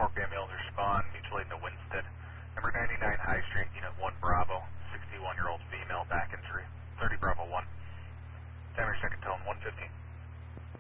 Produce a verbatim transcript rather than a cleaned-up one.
Park ambulance respond, mutual aid to Winston. Number ninety-nine High Street, unit one Bravo, sixty-one-year-old